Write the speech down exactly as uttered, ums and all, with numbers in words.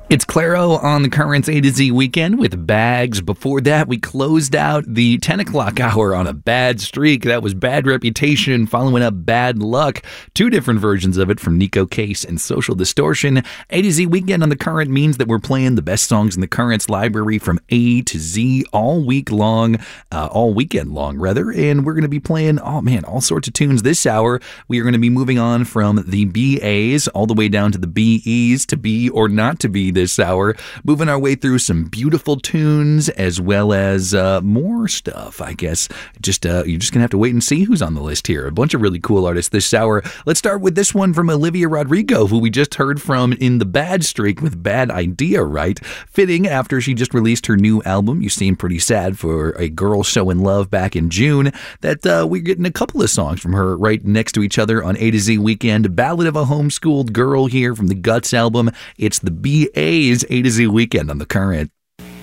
It's Claro on the Currents A to Z weekend with Bags. Before that, we closed out the ten o'clock hour on a bad streak. That was Bad Reputation, following up Bad Luck. Two different versions of it from Nico Case and Social Distortion. A to Z weekend on the Current means that we're playing the best songs in the Currents library from A to Z all week long, uh, all weekend long, rather. And we're going to be playing, oh man, all sorts of tunes this hour. We are going to be moving on from the B As all the way down to the B Es, to be or not to be this hour, moving our way through some beautiful tunes as well as uh, more stuff, I guess. Just uh, you're just gonna have to wait and see who's on the list here. A bunch of really cool artists this hour. Let's start with this one from Olivia Rodrigo, who we just heard from in the bad streak with Bad Idea, right? Fitting after she just released her new album. You seem pretty sad for a girl showing love back in June. That uh, we're getting a couple of songs from her right next to each other on A to Z weekend. Ballad of a Homeschooled Girl here from the Guts album. It's the B A's A to Z weekend on the Current.